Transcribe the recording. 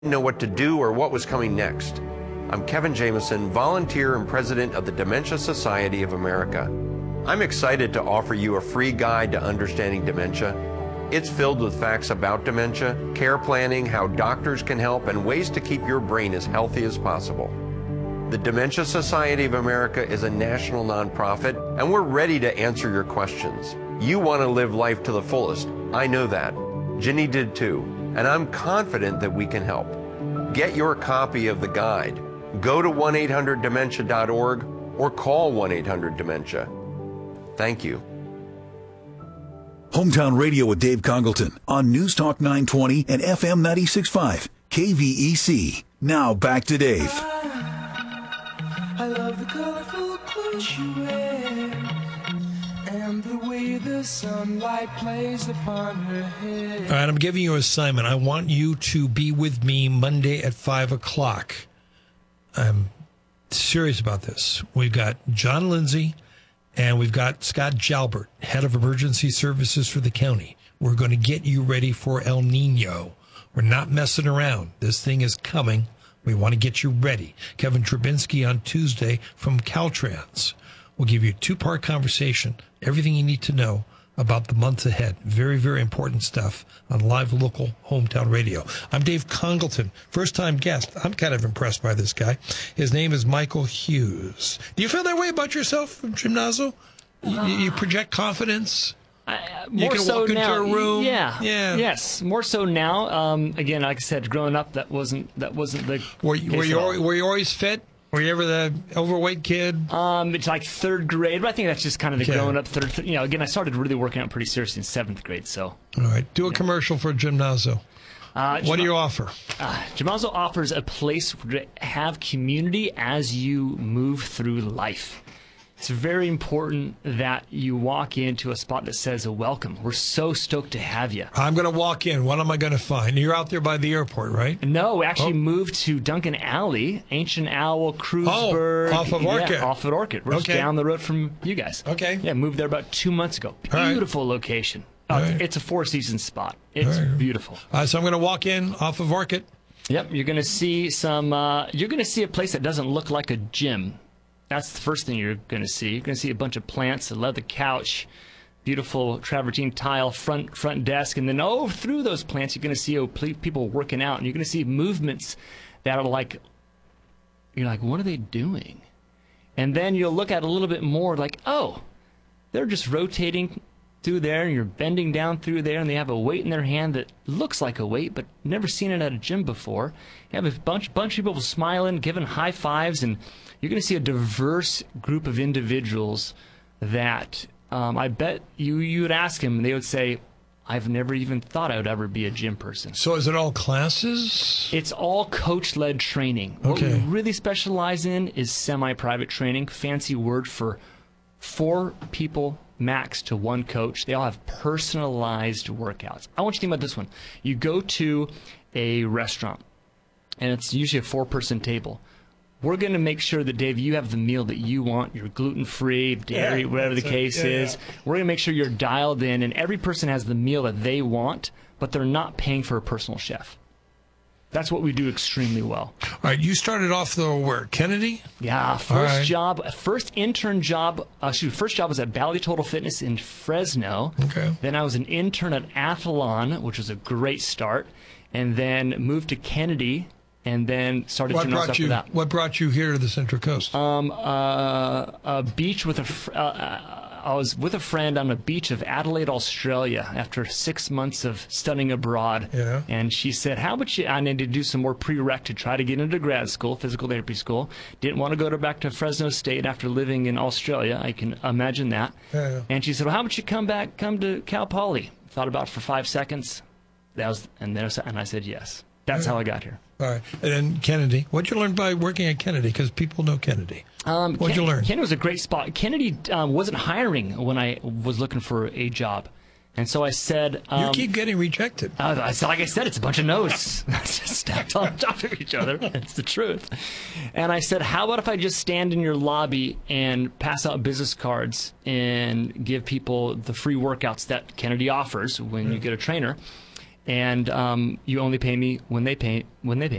Know what to do or what was coming next. I'm Kevin Jameson, volunteer and president of the Dementia Society of America. I'm excited to offer you a free guide to understanding dementia. It's filled with facts about dementia, care planning, how doctors can help, and ways to keep your brain as healthy as possible. The Dementia Society of America is a national nonprofit, and we're ready to answer your questions. You want to live life to the fullest. I know that. Ginny did too. And I'm confident that we can help. Get your copy of the guide. Go to 1-800-DEMENTIA.org or call 1-800-DEMENTIA. Thank you. Hometown Radio with Dave Congleton on News Talk 920 and FM 96.5, KVEC. Now back to Dave. I love the colorful clothes you wear and the way the sunlight plays upon her head. All right, I'm giving you an assignment. I want you to be with me Monday at 5 o'clock. I'm serious about this. We've got John Lindsay and we've got Scott Jalbert, head of emergency services for the county. We're going to get you ready for El Nino. We're not messing around. This thing is coming. We want to get you ready. Kevin Trubinsky on Tuesday from Caltrans. We'll give you a two-part conversation, everything you need to know about the months ahead. Very, very important stuff on live local hometown radio. I'm Dave Congleton, first-time guest. I'm kind of impressed by this guy. His name is Michael Hughes. Do you feel that way about yourself, Gymnazo? You project confidence? More you can so walk into now. a room. Yeah. Yes. More so now. Again, like I said, growing up, that wasn't the. Were you always fit? Were you ever the overweight kid? It's like third grade, but I think that's just kind of the growing up third. Again, I started really working out pretty seriously in seventh grade. So. All right, do a commercial for Gymnazo. What do you offer? Gymnazo offers a place to have community as you move through life. It's very important that you walk into a spot that says a welcome. We're so stoked to have you. I'm going to walk in. What am I going to find? You're out there by the airport, right? No, we actually moved to Duncan Alley, Ancient Owl, Cruiseburg. Off of Orchid. Yeah, off of Orchid. We're just down the road from you guys. Okay. Yeah, moved there about 2 months ago. Beautiful location. It's a four-season spot. It's beautiful. So I'm going to walk in off of Orchid. Yep, you're going to see you're going to see a place that doesn't look like a gym. That's the first thing you're going to see. You're going to see a bunch of plants, a leather couch, beautiful travertine tile front desk, and then through those plants you're going to see people working out, and you're going to see movements that are like, you're like, what are they doing? And then you'll look at it a little bit more like, oh, they're just rotating through there, and you're bending down through there, and they have a weight in their hand that looks like a weight, but never seen it at a gym before. You have a bunch of people smiling, giving high fives, and you're going to see a diverse group of individuals that I bet you would ask them, and they would say, I've never even thought I would ever be a gym person. So is it all classes? It's all coach-led training. Okay. What we really specialize in is semi-private training, fancy word for 4 people max to 1 coach. They all have personalized workouts. I want you to think about this one. You go to a restaurant, and it's usually a 4-person table. We're going to make sure that, Dave, you have the meal that you want. You're gluten-free, dairy, whatever the case is. We're going to make sure you're dialed in, and every person has the meal that they want, but they're not paying for a personal chef. That's what we do extremely well. All right, you started off, though, where? Kennedy? Yeah, first job was at Bally Total Fitness in Fresno. Okay. Then I was an intern at Athlon, which was a great start, and then moved to Kennedy, and then started gymnastics after that. What brought you here to the Central Coast? A beach with I was with a friend on a beach of Adelaide, Australia, after 6 months of studying abroad. Yeah. And she said, how about I needed to do some more prereq to try to get into grad school, physical therapy school. Didn't want to go back to Fresno State after living in Australia. I can imagine that. Yeah. And she said, well, how about you come to Cal Poly? Thought about it for 5 seconds. And I said yes. That's how I got here. All right. And then Kennedy. What'd you learn by working at Kennedy? Because people know Kennedy. What'd you learn? Kennedy was a great spot. Kennedy wasn't hiring when I was looking for a job. And so I said... you keep getting rejected. Like I said, it's a bunch of no's stacked on top of each other. It's the truth. And I said, how about if I just stand in your lobby and pass out business cards and give people the free workouts that Kennedy offers when you get a trainer? and you only pay me when they pay